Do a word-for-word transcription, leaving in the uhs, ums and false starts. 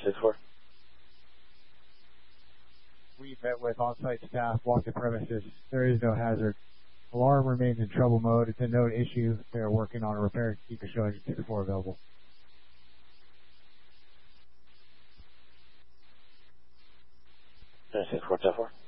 six four. We met with on-site staff, walked the premises. There is no hazard. Alarm remains in trouble mode. It's a known issue. They're working on a repair. Keep the show engine six four available. six four, ten four.